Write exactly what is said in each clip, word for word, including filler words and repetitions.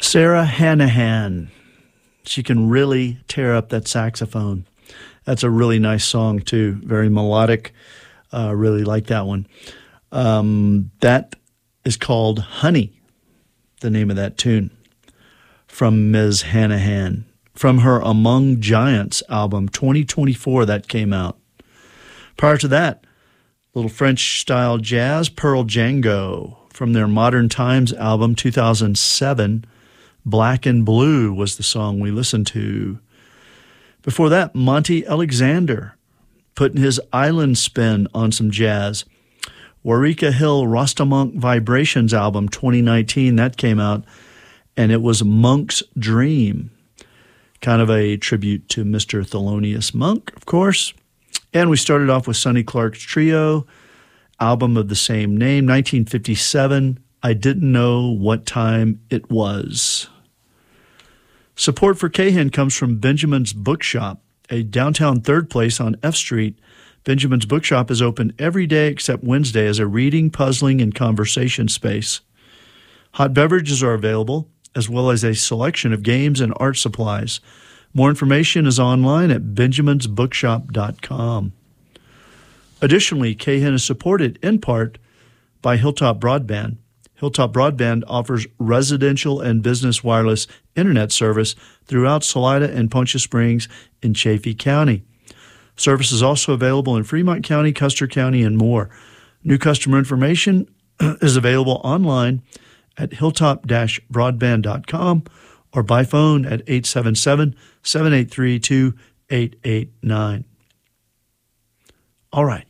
Sarah Hanahan. She can really tear up that saxophone. That's a really nice song, too. Very melodic. Uh, really like that one. Um, that is called Honey, the name of that tune, from Miz Hanahan, from her Among Giants album, twenty twenty-four, that came out. Prior to that, little French-style jazz, Pearl Django, from their Modern Times album, two thousand seven, Black and Blue was the song we listened to. Before that, Monty Alexander, putting his island spin on some jazz. Warika Hill Rastamonk Vibrations album, twenty nineteen, that came out, and it was Monk's Dream, kind of a tribute to Mister Thelonious Monk, of course. And we started off with Sonny Clark's Trio, album of the same name, nineteen fifty-seven, I Didn't Know What Time It Was. Support for Cahan comes from Benjamin's Bookshop, a downtown third place on F Street. Benjamin's Bookshop is open every day except Wednesday as a reading, puzzling, and conversation space. Hot beverages are available, as well as a selection of games and art supplies. More information is online at benjamins bookshop dot com. Additionally, Cahan is supported in part by Hilltop Broadband. Hilltop Broadband offers residential and business wireless internet service throughout Salida and Poncha Springs in Chaffee County. Service is also available in Fremont County, Custer County, and more. New customer information is available online at hilltop dash broadband dot com or by phone at eight seven seven, seven eight three, two eight eight nine. All right.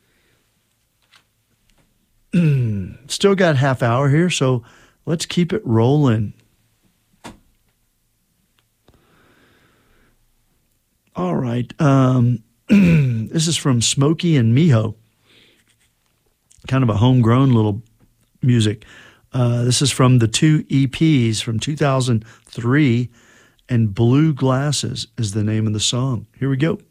Still got half hour here, so let's keep it rolling. All right. Um, this is from Smokey and Miho. Kind of a homegrown little music. Uh, this is from the two E Ps from two thousand three, and Blue Glasses is the name of the song. Here we go.